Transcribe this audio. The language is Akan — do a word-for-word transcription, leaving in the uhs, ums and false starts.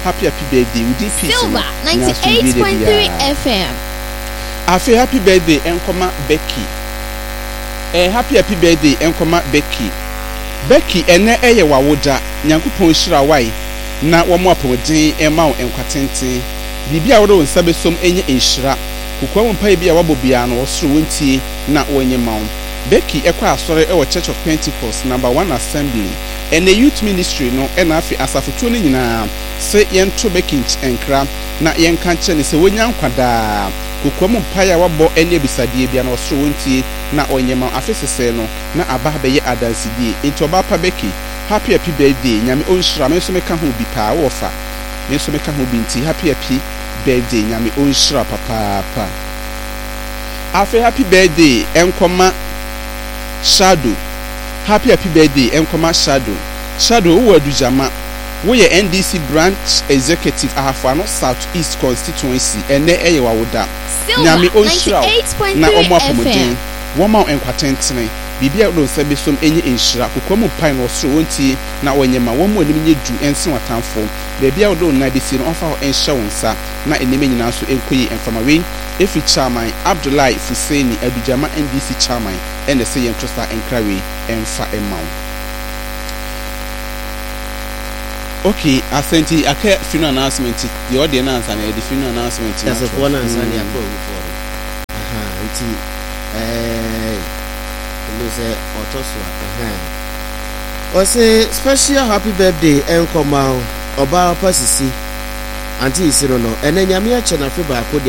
happy happy birthday we D P Silver ninety-eight point three F M. Afi happy birthday enkoma Becky. Eh happy happy birthday enkoma Becky. Becky ene eye wawoda Nyankopon hira wai na wo mo apodin ema wo enkwatenten. Bibia wo do nsabe som enye enhira. Kokwa mo pai bia wabo bia no wosoro wontie na wonye mawo. Becky ekwa asore e wo Church of Pentecost number one assembly and the youth ministry no e na afi asafotuo ni nyina se yento Becky enkra na yenka che ne se wonya nkwada kokwa mo pai a wabo ene bisadie bia no wosoro wontie na wonye mawo afesese no na aba be ye adansidie into oba pa Becky happy happy birthday nyame onhira me so meka ho bi pa wo fa me so meka ho bi nti happy happy birthday nyame onhira papa pa afi happy birthday enkoma Shadow. Happy happy birthday enkoma Shadow. Shadow wo adujama wo ye N D C branch executive ahafano South East constituency ene eye wawoda nyame onhira na omo apomodin wo ma enkwatentene bibia do nsa besom enye enhira kokomu pai no so wontie na wonyema wo mo anim nye du ense watamfo bebia wo do na besi no ofa ho enhye wonsa na eneme nyina so enkoyi enfamawe efi chairman Abdullahi Fuseni adujama N D C chairman ene se yentrosa enkrawe emfa emaw. Okay, asenti aka funeral announcement the audience and the funeral announcement that's a one answer they are going for. Aha, nti eh we say otoswa aha. O say special happy birthday enkoma oba pasisi anti isiro no ene nyame ache na fe ba ko